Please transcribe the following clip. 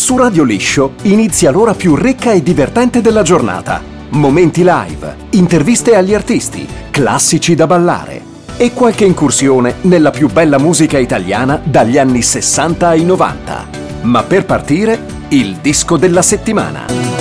Su Radio Liscio inizia l'ora più ricca e divertente della giornata. Momenti live, interviste agli artisti, classici da ballare e qualche incursione nella più bella musica italiana dagli anni 60 ai 90. Ma per partire, il disco della settimana.